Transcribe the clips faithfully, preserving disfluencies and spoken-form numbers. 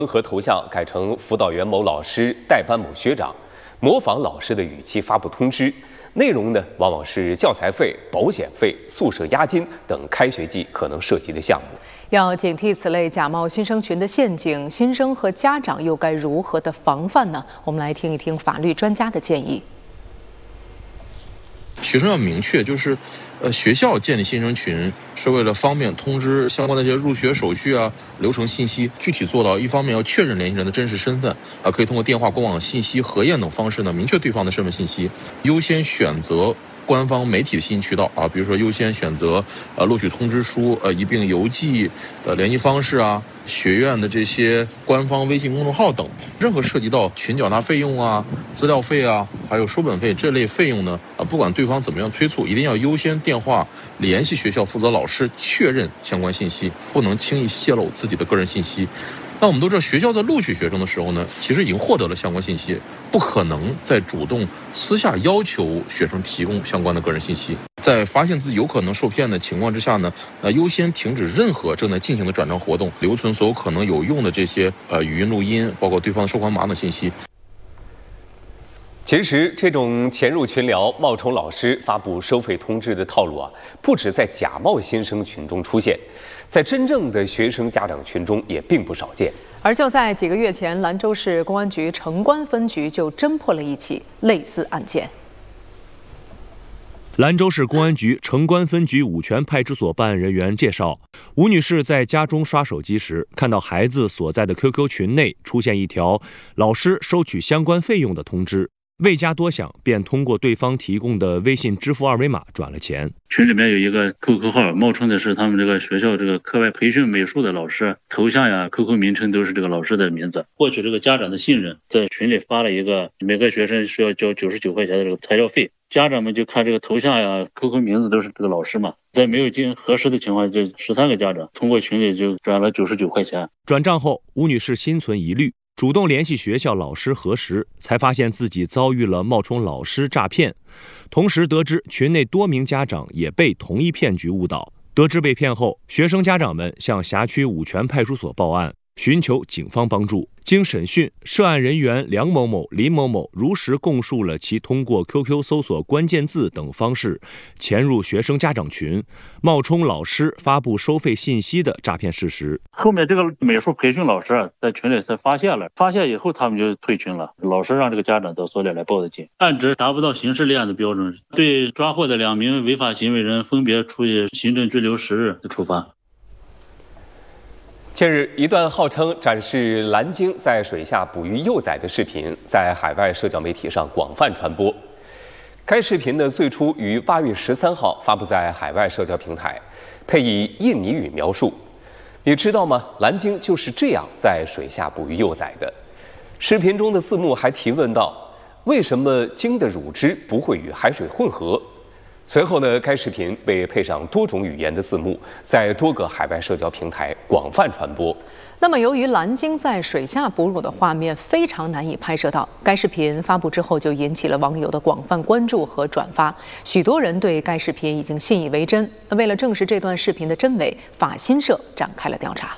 和头像改成辅导员某老师、代班某学长，模仿老师的语气发布通知，内容呢往往是教材费、保险费、宿舍押金等开学季可能涉及的项目。 要警惕此类假冒新生群的陷阱，新生和家长又该如何的防范呢？我们来听一听法律专家的建议。 学生要明确，就是，呃，学校建立新生群是为了方便通知相关的这些入学手续啊、流程信息，具体做到一方面要确认联系人的真实身份，啊，可以通过电话、官网信息核验等方式呢，明确对方的身份信息，优先选择官方媒体的信息渠道啊，比如说优先选择呃录取通知书、呃一并邮寄的联系方式啊，学院的这些官方微信公众号等。任何涉及到群缴纳费用啊、资料费啊，还有书本费这类费用呢，啊，不管对方怎么样催促，一定要优先电话联系学校负责老师确认相关信息，不能轻易泄露自己的个人信息。那我们都知道，学校在录取学生的时候呢，其实已经获得了相关信息，不可能再主动私下要求学生提供相关的个人信息。在发现自己有可能受骗的情况之下呢，呃，优先停止任何正在进行的转账活动，留存所有可能有用的这些呃语音录音，包括对方的收款码等信息。 其实，这种潜入群聊、冒充老师发布收费通知的套路啊，不止在假冒新生群中出现，在真正的学生家长群中也并不少见。 而就在几个月前，兰州市公安局城关分局就侦破了一起类似案件。 兰州市公安局城关分局五泉派出所办案人员介绍，吴女士在家中刷手机时，看到孩子所在的 Q Q 群内出现一条老师收取相关费用的通知。未加多想，便通过对方提供的微信支付二维码转了钱。 群里面有一个 Q Q 号，冒充的是他们这个学校这个课外培训美术的老师，头像呀、Q Q 名称都是这个老师的名字，获取这个家长的信任，在群里发了一个每个学生需要交九十九块钱的这个材料费。家长们就看这个头像呀、Q Q 名字都是这个老师嘛，在没有经核实的情况下，这十三个家长通过群里就转了九十九块钱。 转账后，吴女士心存疑虑，主动联系学校老师核实，才发现自己遭遇了冒充老师诈骗。同时得知群内多名家长也被同一骗局误导。得知被骗后，学生家长们向辖区五泉派出所报案，寻求警方帮助。经审讯，涉案人员梁某某、林某某如实供述了其通过 Q Q 搜索关键字等方式潜入学生家长群，冒充老师发布收费信息的诈骗事实。 后面这个美术培训老师啊，在群里才发现了，发现以后他们就退群了。老师让这个家长到所里来报的警，案值达不到刑事立案的标准，对抓获的两名违法行为人分别处以行政拘留十日的处罚。 近日，一段号称展示蓝鲸在水下捕鱼幼崽的视频在海外社交媒体上广泛传播。该视频呢，最初于八月十三号发布在海外社交平台，配以印尼语描述。你知道吗？蓝鲸就是这样在水下捕鱼幼崽的。视频中的字幕还提问到：为什么鲸的乳汁不会与海水混合？随后呢，该视频被配上多种语言的字幕，在多个海外社交平台广泛传播。 那么，由于蓝鲸在水下哺乳的画面非常难以拍摄到，该视频发布之后就引起了网友的广泛关注和转发，许多人对该视频已经信以为真。那为了证实这段视频的真伪，法新社展开了调查。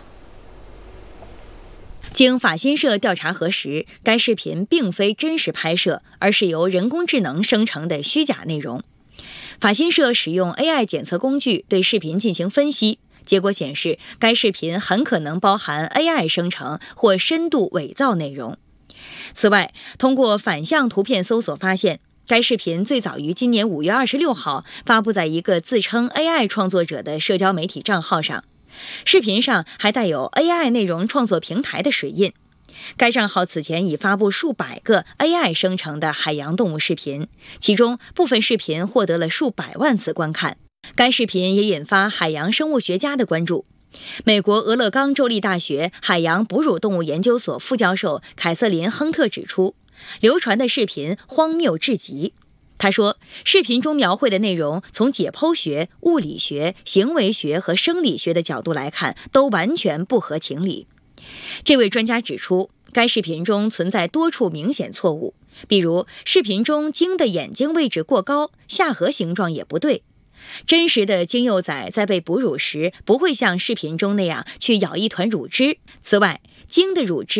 经法新社调查核实，该视频并非真实拍摄，而是由人工智能生成的虚假内容。法新社使用 A I 检测工具对视频进行分析，结果显示该视频很可能包含 A I 生成或深度伪造内容。此外，通过反向图片搜索发现，该视频最早于今年五月二十六号发布在一个自称 A I 创作者的社交媒体账号上，视频上还带有 A I 内容创作平台的水印。该账号此前已发布数百个 A I 生成的海洋动物视频，其中部分视频获得了数百万次观看。该视频也引发海洋生物学家的关注。美国俄勒冈州立大学海洋哺乳动物研究所副教授凯瑟琳·亨特指出，流传的视频荒谬至极。他说，视频中描绘的内容从解剖学、物理学、行为学和生理学的角度来看，都完全不合情理。这位专家指出，该视频中存在多处明显错误，比如视频中鲸的眼睛位置过高，下颌形状也不对。真实的鲸幼崽在被哺乳时不会像视频中那样去咬一团乳汁。此外，鲸的乳汁